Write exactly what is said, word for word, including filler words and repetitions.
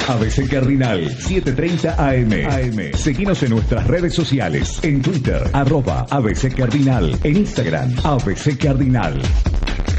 A B C Cardinal, siete treinta A M. Seguinos en nuestras redes sociales. En Twitter, arroba A B C Cardinal. En Instagram, A B C Cardinal.